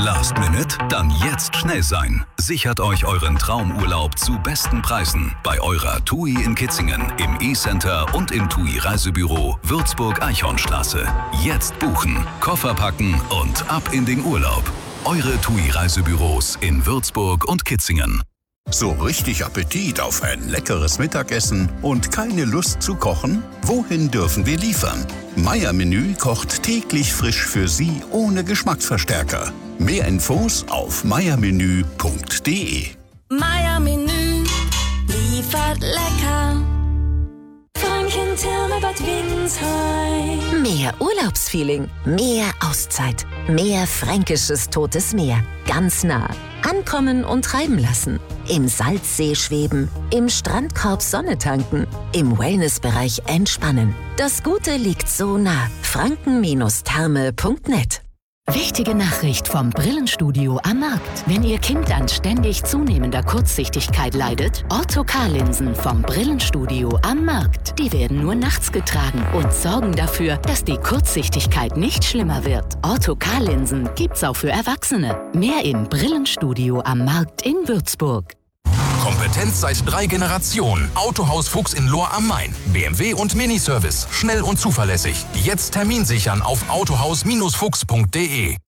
Last Minute? Dann jetzt schnell sein. Sichert euch euren Traumurlaub zu besten Preisen bei eurer TUI in Kitzingen, im E-Center und im TUI Reisebüro Würzburg-Eichhornstraße. Jetzt buchen, Koffer packen und ab in den Urlaub. Eure TUI Reisebüros in Würzburg und Kitzingen. So richtig Appetit auf ein leckeres Mittagessen und keine Lust zu kochen? Wohin dürfen wir liefern? Meier-Menü kocht täglich frisch für Sie ohne Geschmacksverstärker. Mehr Infos auf meiermenü.de. Meier-Menü liefert lecker. Franken-Therme Bad Windsheim. Mehr Urlaubsfeeling, mehr Auszeit, mehr fränkisches Totes Meer. Ganz nah. Ankommen und treiben lassen. Im Salzsee schweben, im Strandkorb Sonne tanken, im Wellnessbereich entspannen. Das Gute liegt so nah. franken-therme.net. Wichtige Nachricht vom Brillenstudio am Markt. Wenn Ihr Kind an ständig zunehmender Kurzsichtigkeit leidet, Ortho-K-Linsen vom Brillenstudio am Markt. Die werden nur nachts getragen und sorgen dafür, dass die Kurzsichtigkeit nicht schlimmer wird. Ortho-K-Linsen gibt's auch für Erwachsene. Mehr im Brillenstudio am Markt in Würzburg. Kompetenz seit 3 Generationen. Autohaus Fuchs in Lohr am Main. BMW und Miniservice. Schnell und zuverlässig. Jetzt Termin sichern auf autohaus-fuchs.de.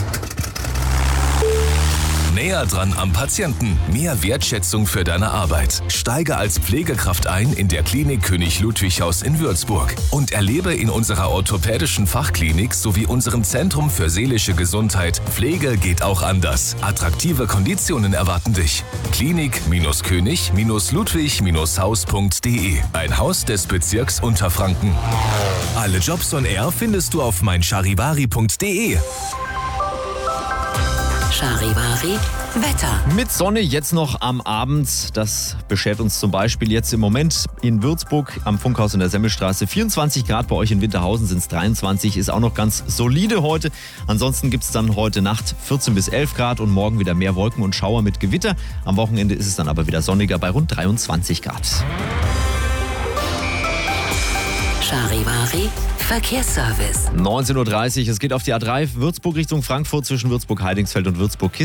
Näher dran am Patienten. Mehr Wertschätzung für deine Arbeit. Steige als Pflegekraft ein in der Klinik König Ludwig Haus in Würzburg und erlebe in unserer orthopädischen Fachklinik sowie unserem Zentrum für seelische Gesundheit Pflege geht auch anders. Attraktive Konditionen erwarten dich. Klinik-König-Ludwig-Haus.de. Ein Haus des Bezirks Unterfranken. Alle Jobs on Air findest du auf meincharivari.de. Charivari Wetter. Mit Sonne jetzt noch am Abend. Das beschert uns zum Beispiel jetzt im Moment in Würzburg am Funkhaus in der Semmelstraße 24 Grad. Bei euch in Winterhausen sind es 23. Ist auch noch ganz solide heute. Ansonsten gibt es dann heute Nacht 14 bis 11 Grad und morgen wieder mehr Wolken und Schauer mit Gewitter. Am Wochenende ist es dann aber wieder sonniger bei rund 23 Grad. Charivari Verkehrsservice. 19:30 Uhr. Es geht auf die A3 Würzburg Richtung Frankfurt zwischen Würzburg-Heidingsfeld und Würzburg